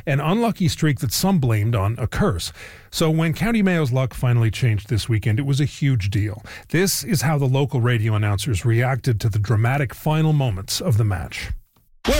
an unlucky streak that some blamed on a curse. So when County Mayo's luck finally changed this weekend, it was a huge deal. This is how the local radio announcers reacted to the dramatic final moments of the match.